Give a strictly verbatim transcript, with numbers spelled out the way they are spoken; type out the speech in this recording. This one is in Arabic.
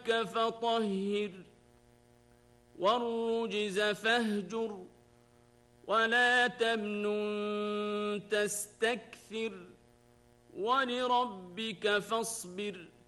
ثيابك فطهر والرجز فاهجر ولا تمنن تستكثر ولربك فاصبر